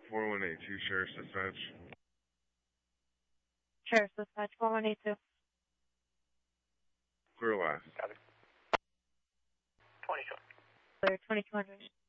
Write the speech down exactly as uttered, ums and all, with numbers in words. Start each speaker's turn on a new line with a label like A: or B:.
A: four one eight two, Sheriff's Dispatch.
B: Sheriff's Dispatch, four one eight two.
A: Clear last.
C: Got it. twenty-two.
B: Clear, twenty-two hundred.